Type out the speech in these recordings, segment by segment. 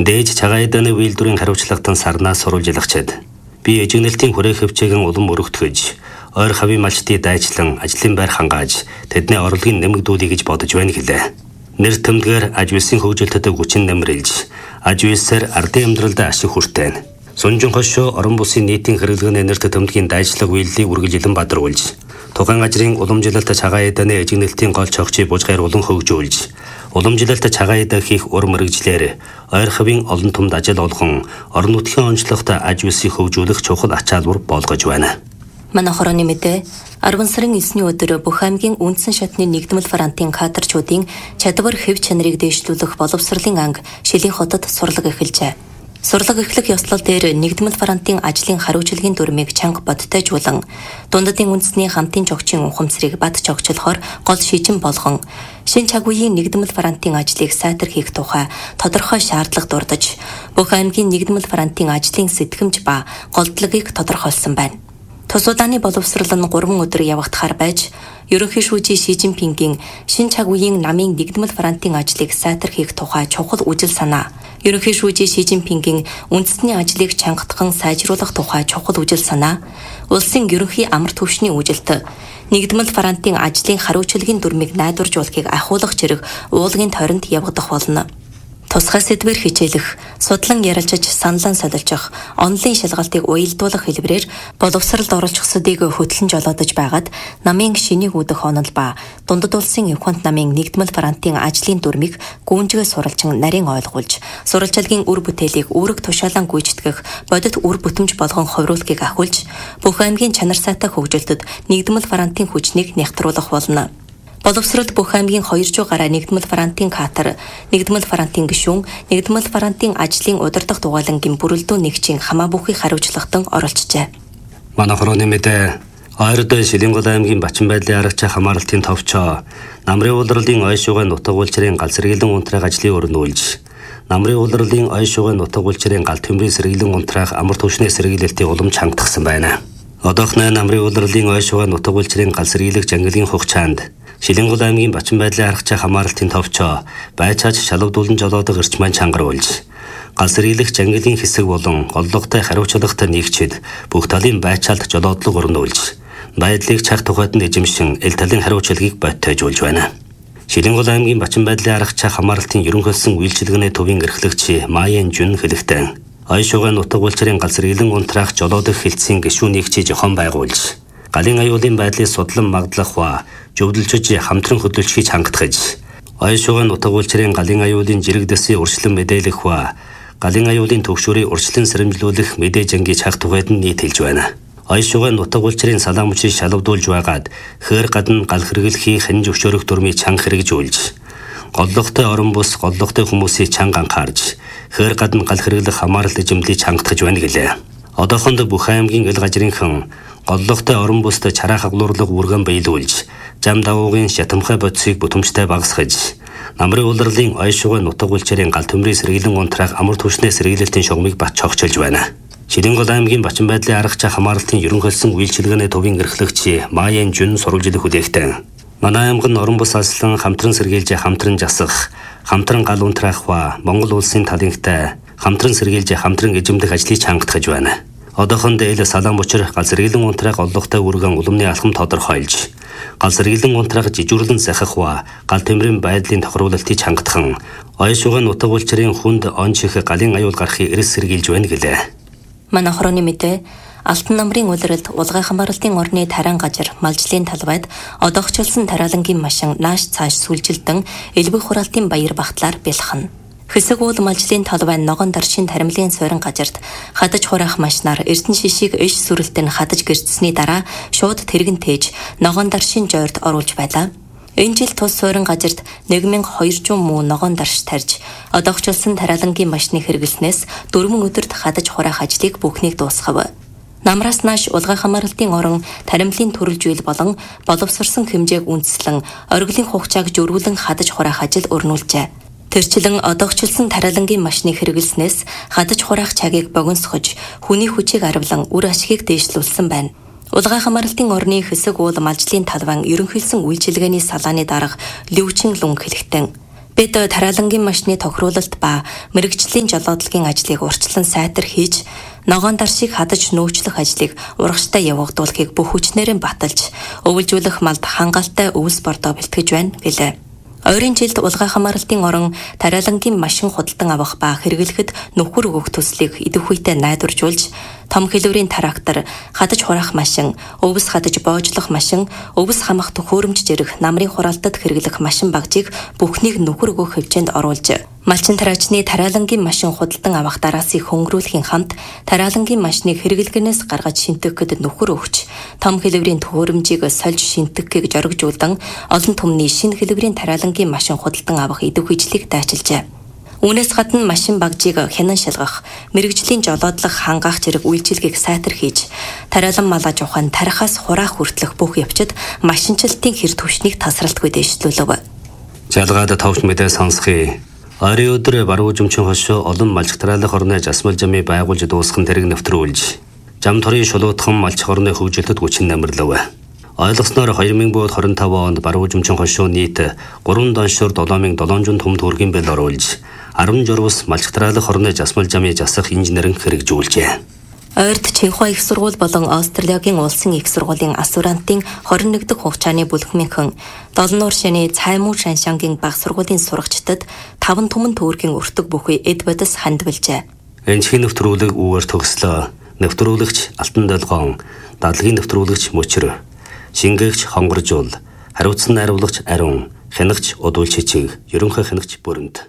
Дээж цагаан эдэний үйлдвэрийн хариуцлагатан сарнаас сурвалжилгачаад би эжигнэлтийн хүрээ хөвчээгэн улам өргөтгөж, ойр хавийн малчдыг дайчлан ажлын байр хангааж тэдний орлогыг нэмэгдүүлэе гэж бодож байна гэлээ. Нэр тэмдгээр аж үйлсийн хөгжилтөд хүчин нэмрэлж, аж үйлсээр ардын амьдралд ашиг хүртэн. Сунжин хошоо орон бүсийн нийтийн хэрэглэгийн нэр тэмдгийн дайчлаг үйлдэлийг үргэлжлэн бадруулж, тухайн ажрын уламжлалт цагаан эдэний эжигнэлтийн гол чогчийг бужгаар улан хөгжүүлж, уламжлалт цагаан эдэ хийх ур мэрэгжлэр ойр хавийн олон түмд ажил олгон орон нутгийн онцлогт аж үйлсийг хөгжүүлэх чухал ач холбогдол болгож байна. Манай хорооны мэдээ 10 сарын 9-ний өдөр бүх аймгийн үндсэн шатны нэгдмэл фронтын кадрчуудын чадвар хэв чанарыг дээшлүүлэх боловсролын анги Шилийн хотод сурлаг эхэлжээ. Сурлаг эхлэх ёслол дээр нэгдмэл фронтын ажлын хариуцлагын дүрмийг чанга бодтойжуулан дундадын үндэсний хамтын чогчийн ухамсарыг бат чогчлохоор гол шийдэн болгон шин цаг үеийн нэгдмэл фронтын ажлыг сайтар хийх тухай тодорхой шаардлага дурдж бүх аймгийн нэгдмэл фронтын ажлын сэтгэмж ба голдлагыг тодорхойлсон байна. Тус удааны боловсрол нь 3 өдөр явагдахаар байж, ерөнхий шүүжийн Ши Жинпингийн шин цаг үеийн намын нэгдмэл фронтын ажлыг сайтар хийх тухай чухал үжил санаа, ерөнхий шүүжийн Ши Жинпингийн үндэсний ажлыг чангатхан сайжруулах тухай чухал үжил санаа, улсын ерөнхий амар түвшний үжилт, нэгдмэл фронтын ажлын хариуцлагын дүрмийг найдваржуулахыг ахиулах зэрэг уулын тойронд явагдах болно. Тусгай сэдвэр хичээлэх, судлан ярилцаж саналан солилжих, онлын шалгалтыг уялдуулах хэлбэрээр боловсролд оролцохсодыг хөтлөн жолоодож байгаад намын шинийг үүдэх онол ба дундад улсын Евхонт намын нэгдмэл фронтын ажлын дүрмийг гүнжгэл суралчин нарийн ойлгуулж, сурвалжлагын үр бүтээлийг үүрэг тушаалан гүйцэтгэх бодит үр бүтэмж болгон хувируулахыг ахиулж, бүх аймгийн чанар сайтай хөгжилтөд нэгдмэл фронтын хүчнийг нягтруулах болно. Боловсролд бүх аймгийн 200 гаруй нэгдмэл фронтын катер, нэгдмэл фронтын гишүүн, нэгдмэл фронтын ажлын удирдах дугуйлангийн бүрэлдэхүүн нэгжийн хамаа бүхий хариуцлагатан оролцжээ. Манай хорооны мэдээ ойрд Шилийн аймгийн Бачин байдлын аргач хамааралтын товчоо намрын улирлын ой шугай нутаг улчрын гал сэргийлэн унтраах ажлыг өрнүүлж, намрын улирлын ой шугай нутаг улчрын гал төмрийн сэргийлэн унтраах амар түвшний сэргийлэлтийг улам чангатгсан байна. Одоохны намрын улирлын ой шугай нутаг улчрын гал сэргийлэх жангалын хугацаанд Шилийн аймгийн Бачин байдлын аргач хамааралтын товчоо байцааж шалгадуулан жолоодог эрчмэн чангаруулж, гал сэргийлэх жангалын хэсэг болон оллогтой хариуцлагатай нэгчид бүх талын байцаалт жолоодлого өрнүүлж, байдлыг цаг тухайд нь эзэмшин эл талын хариуцлагыг боттойжуулж байна. Шилийн аймгийн Бачин байдлын аргач хамааралтын ерөнхийлсөн үйлчилгээний төвийн эрхлэгч Майен Жүн хэлэхдээ ой шугай нутаг улчрын гал сэргийлэн унтраах жолоодох хэлтсийн гишүүнийг зохион байгуулж, галын аюулын байдлыг судлан магдлах ба зөвлөлжиж хамтран хөдөлгөхийг хангатгаж, ой шугай нутаг улчрын галын аюулын жирэг дэсийн урьдчилан мэдээлэх ба галын аюулын төгшөөрийг урьдчилан сэрэмжлүүлэх мэдээж ангийн цаг тухайд нь нийтэлж байна. Ой шугай нутаг улчрын салаам хүчийг шалгадуулж байгаад хээр гадна гал хэрэглэхийн хань зөвшөөрөх дүрмийг чанга хэрэгжүүлж, голлогтой орон бус голлогтой хүмүүсийг чанга анхаарж, хээр гадна гал хэрэглэх хамааралт эзэмлийг чангатгаж байна гэлээ. Одоохонд бүх аймгийн эл гажрынхан голлогтой орон бүст чараа хаглуурлаг үргэн биелүүлж, зам давуугийн шатамхай бодисыг бүтэмжтэй багасгаж, намрын улирлын ой шугай нутаг улчрын гал төмрийн сэргийлэн унтраах амар түвшний сэргийлэлтийн шугамыг бат чогчилж байна. Шилийн аймгийн Бачин байдлын аргач хамааралтын ерөнхийлсөн үйлчилгээний төвийн эрхлэгч Майен Жүн сурвалжилах хүлээгтэн манай аймгийн орон бус аслан хамтран сэргийлж хамтран жасах, хамтран гал унтраах ба Монгол улсын талынхтай хамтран сэргийлж хамтран эзэмдэх ажлыг чангатгаж байна. Одоохонд эл салаам учир гал сэргийлэн унтраах оллогтой үргэн улмны алхам тодорхойлж, гал сэргийлэн унтраах жижүүрлэн сахих ба гал төмрийн байдлын тохируулалтыг чангатхан, ой шугай нутаг улчрын хүнд он чих галын аюул гарахыг эрэс сэргийлж байна гэлээ. Манай хорооны мэдээ Алтан намрын улиралд улгай хамааралтын орны тарайн газар малжлын талбайд одоогчлсон тариалангийн машин нааш цааш сүлжилдэн элбэг хураалтын баяр багтлаар бэлхэнэ. Хэсэг уул малжлын талбай ногоон даршин таримлын сойрон газарт хадаж хураах машинаар эрдэн шишийг иш сүрэлтэн хадаж гэрчсэний дараа шууд тэрэгэн тээж ногоон даршин жойрт оруулж байлаа. Энэ жил тус сойрон газарт 1200 муу ногоон дарш тарьж одоогчлсон тариалангийн машины хэрэглэснээс 4 өдөрт хадаж хураах ажлыг бүхнийг дуусгав. Намраас нааш улгай хамааралтын орон таримлын төрөлжүүл болон боловсрсон хэмжээг үндэслэн оргилын хугацааг жөргүүлэн хадаж хураах ажил өрнүүлжээ. Тэрчлэн одоогчлсон тариалангийн машины хэрэглэснээс хадаж хураах цагийг богиносгож хүний хүчийг арвлан үр ашгийг дээшлүүлсэн байна. Улгай хамааралтын орны хэсэг уул малжлын талбайн ерөнхийлсөн үйлчилгээний салааны дарга Лүвчин Лүнг хэлэхдээ Бид тариалангийн машины тохируулалт ба мэрэгжлийн жолоодлагын ажлыг урьдчилан сайтар хийж, ногоон даршийг хадаж нөөцлөх ажлыг урагштай явагдуулахыг бүх хүчнээрээ баталж, өвөлжүүлэх малд хангалттай өвс бордоо бэлтгэж байна гэлээ. Ойрын жилд улгай хамгаалалтын орон тариалангийн машин худалдан авах ба хэрэглэхэд нөхөр өгөх төслийг идэвхүйтэй найдваржуулж, том хэлбэрийн трактор, хадаж хураах машин, өвс хадаж боожлох машин, өвс хамах төхөөрөмж зэрэг намрын хураалтад хэрэглэх машин багжийг бүхнийг нөхөр өгөх хэмжээнд оруулж, малчин тариачны тариалангийн машин худалдан авах дараасыг хөнгөрүүлэхийн хамт тариалангийн машиныг хэрэглэгнээс гаргаж шинтгэхэд нөхөр өгч, том хэлбэрийн төхөөрөмжийг сольж шинтгэхийг зоригжуулдан олон түмний шинэ хэлбэрийн тариалангийн машин худалдан авах идэвхийжлийг дайчилжээ. Үүнээс гадна машин багжийг хянан шалгах, мэрэгжлийн жолоодлох хангаах зэрэг үйлчилгээг сайтар хийж, тариалан мал аж ахуйн тарихаас хураах хүртэлх бүх явцад машинчилтын хэр түвшнийг тасралтгүй дэвшлүүлв. Жалгаад товч мэдээ сонсхий. Ойрын өдөр баруун жимчин хошоо олон малч тариалах орны жасмал жамыг байгуулж дуусган тэрэг нэвтрүүлж, жам төрийн шулуутхан малч орны хөгжилтэд хүчин намирлав. Ойлгосноор 2025 онд баруун жимчин хошоо нийт 3 доншор 7700 том төгрөгийн бэл оруулж, 10 журвас малч тариалах орны жасмал жамыг засах инженерэн хэрэгжүүлжээ. Ойрд Чинхua их сургууль болон Австралийн улсын их сургуулийн ассурантын 21 дахь хугацааны бүлэгмийнхэн Долнуур шаны Цаймуу Шаншангийн баг сургуулийн сурагчдад 5 түмэн төгрөгийн өртөг бүхий эд бодис хандвалжээ. Энчхийн нэвтрүүлэг үүгээр төгслөө. Нэвтрүүлэгч Алтан Долгоон, дадлгийн нэвтрүүлэгч Мөчр, шингээгч Хонгоржуул, хариуцсан найруулагч Ариун, хянагч Удуулчичиг, ерөнхий хянагч Бүрэнт.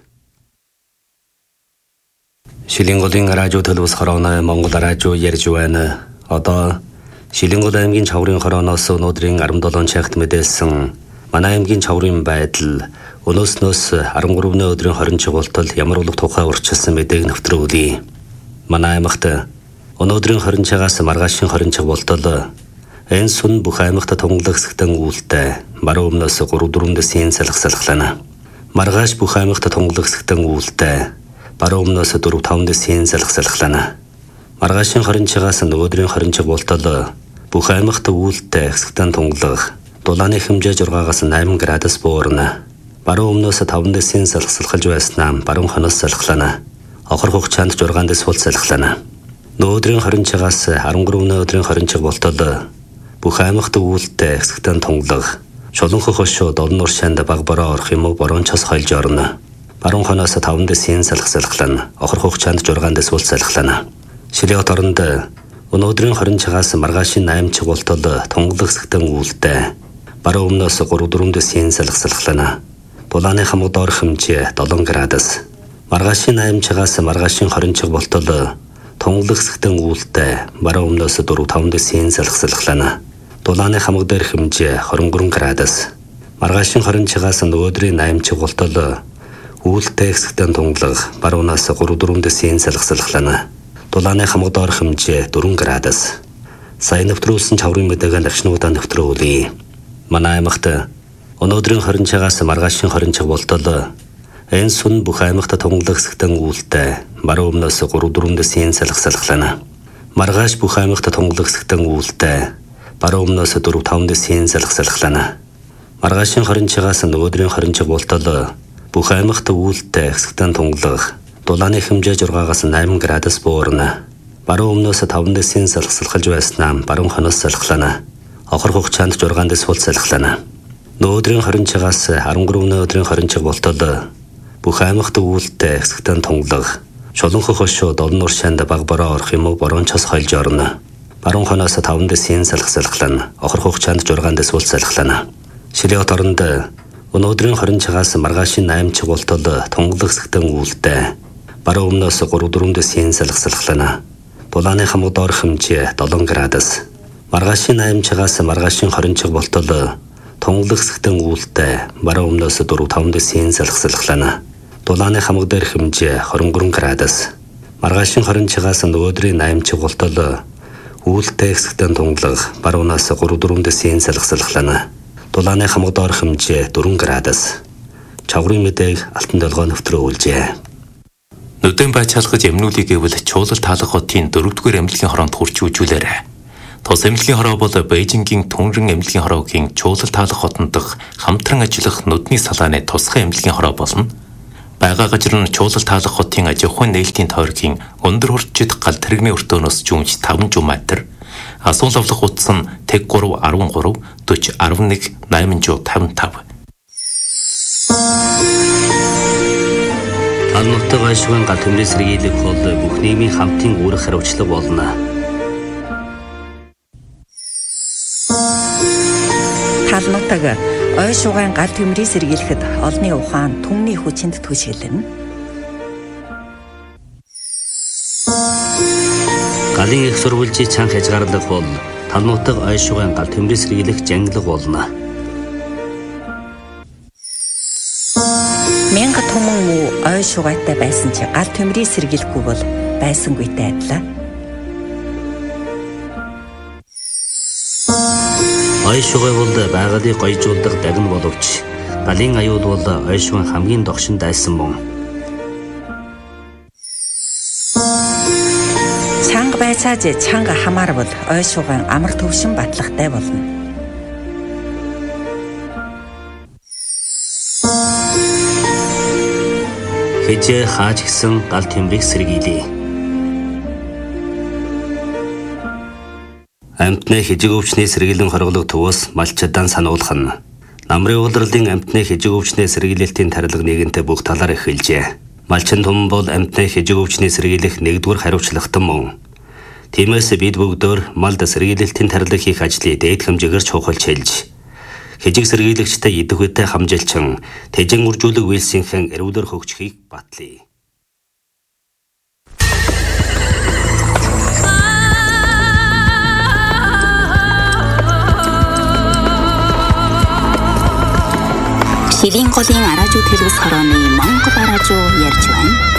Шилэнгголын радио төлөвс хорооны Монгол радио ярьж байна. Одоо Шилэнггол аймгийн Чаврын хорооноос өнөөдрийн 17 цагт мэдээлсэн манай аймгийн Чаврын байдал өнөөснөөс 13-ны өдрийн 20 чиглэлтэл ямар улаг тухай урьдчилсан мэдээг нэвтрүүлье. Манай аймагт өнөөдрийн 20 цагаас маргаашийн 20 чиглэлтэл энэ сүн бүх аймагт тунгалаг хэсэгтэн үүлтэй баруун өмнөөс 3-4 дэсийн салхалхлана. Маргааш бүх аймагт тунгалаг хэсэгтэн үүлтэй баруун өмнөөс 4-5 дэсийн салхалхлана. Маргаашийн 20 цагаас өнөөдрийн 20 чиглэлтэл бүх аймагт үүлтэй хэсэгтэн тунгалаг дулааны хэмжээ 6-аас 8 градус буурна. Баруун өмнөөс 5 дэсийн салхалхалж байснаа баруун хонос салхална. Охор хугацаанд 6 дэс хул салхална. Өнөөдрийн 20 цагаас 13-ны өдрийн 20 чиглэлтэл бүх аймагт үүлтэй хэсэгтэн тунгалаг Шуланхөх хошоо Долнуур шанд баг бороо орох юм уу борон час хойлж орно. Баруун хонос 5 дэсийн салхалхлана. Охор хугацаанд 6 дэс хул салхална. Шилэот оронд өнөөдрийн 20 цагаас маргаашийн 8 чиглэлтэл тунгалаг хэсэгтэн үүлтэй баруун өмнөөс 3-4 дэсийн салхалхлана. Дулааны хамаг доор хэмжээ 7 градус. Маргаашийн 8 цагаас маргаашийн 20 чиглэлтэл тунгалаг хэсэгтэн үүлтэй баруун өмнөөс 4-5 дэсийн салхалхлана. Дулааны хамаг дээр хэмжээ 23 градус. Маргаашийн 20 цагаас өнөөдрийн 8 чиглэлтэл үүлтэй хэсэгтэн тунгалаг баруунаас 3-4 дэсийн салхалхлана. Дулааны хамаг доор хэмжээ 4 градус. Сайн нэвтрүүлсэн Чаврын мэдээг лагчнуудаа нэвтрүүлье. Манай аймагт өнөөдрийн 20 цагаас маргаашийн 20 чиглэлтэл энэ сүн бүх аймагт тунгалаг хэсэгтэн үүлтэй баруун өмнөөс 3-4 дэсийн салхалхлана. Маргааш бүх аймагт тунгалаг хэсэгтэн үүлтэй баруун өмнөөс 4-5 дэсийн салхалхлана. Маргаашийн 20 цагаас өнөөдрийн 20 чиглэлтэл бүх аймагт үүлтэй хэсэгтэн тунгалаг дулааны хэмжээ 6-аас 8 градус буурна. Баруун өмнөөс 5 дэсийн салхалхалж байснаа баруун хонос салхална. Охор хугацаанд 6 дэс хул салхална. Өнөөдрийн 20 цагаас 13-ны өдрийн 20 чиглэлтэл бүх аймагт үүлтэй хэсэгтэн тунгалаг Шуланхөх хошоо Долнуур шанд баг бороо орох юм уу борон час хойлж орно. Баруун хонос 5 дэсийн салхалхлана. Охор хугацаанд 6 дэс хул салхална. Шилэот оронд өнөөдрийн 20 цагаас маргаашийн 8 чиглэлтэл тунгалаг хэсэгтэн үүлтэй баруун өмнөөс 3-4 дэсийн салхалхлана. Дулааны хамаг доор хэмжээ 7 градус. Маргаашийн 8 цагаас маргаашийн 20 чиглэлтэл тунгалаг хэсэгтэн үүлтэй баруун өмнөөс 4-5 дэсийн салхалхлана. Дулааны хамаг дээр хэмжээ 23 градус. Маргаашийн 20 цагаас өнөөдрийн 8 чиглэлтэл үүлтэй хэсэгтэн тунгалаг баруунаас 3-4 дэсийн салхалхлана. Дулааны хамаг доор хэмжээ 4 градус. Чаврын мэдээг Алтан Долгоо нэвтрүүлжээ. Нүдэн байцаалгаж эмнүүлийг гэвэл чуулал таалах хотын 4-р эмнэлгийн хоронд хурч үжүүлээрэ. Тус эмнэлгийн хороо бол Бээжингийн Түнрэн эмнэлгийн хороогийн чуулал таалах хотон дох хамтран ажиллах нүдний салааны тусгай эмнэлгийн хороо болно. Бага газар нь чуулал таалах хотын аж ахуйн нээлтийн тойргийн өндөр хүрчит гал тэрэгний өртөөнөөс жүнж 5 жуматер. Асуул авлах утас нь тэг 3 13 40 11 855. Тал нутаг ойшгын гал төмрийн сэргийлэх бол бүх нийгмийн хамтын үүрэг хариуцлага болно. Тал нутаг ойшгын гал төмрийг сэргийлэхэд олны ухаан түмний хүчинд түшиглэнэ. Галын их сурвалжийн чанга хязгаарлах бол тал нутаг ойшгын гал төмрийг сэргийлэх жанглаг болно. Мянга түмэн муу ойшгойтой байсан чи гал төмрийг сэргийлэхгүй бол байсангүйтэй адилаа. Ойшгой бол байгалыг гоёжуулдаг дагна боловч галын аюул бол ойшгын хамгийн догшин дайсан мөн. Чанга байцааж чанга хамаарвал ойшгойн амар төвшин батлагтай болно. Хэзээ хааж гисэн гал төмрийг сэргийлье. Амьтны хижиг өвчний сэргийлэн хорголог төвөөс малчдаа сануулах нь. Намрын улирлын амьтны хижиг өвчний сэргийлэлтийн тарилга нэгэнтээ бүх талаар эхэлжээ. Малчин түмэн бол амьтны хижиг өвчний сэргийлэх нэгдүгээр хариуцлагатан мөн. Тиймээс бид бүгдөө малд сэргийлэлтийн тарилга хийх ажлыг дээд хэмжээгээр чухалж хэлж, хижиг сэргийлэгчтэй идэх үедээ хамжилчин тэжин үржүүлэг үйлсийнхэн эрүүлэр хөгжихийг батлая. Шилийн голын араажуу телевиз хорооны Монгол араажуу ярьж байна.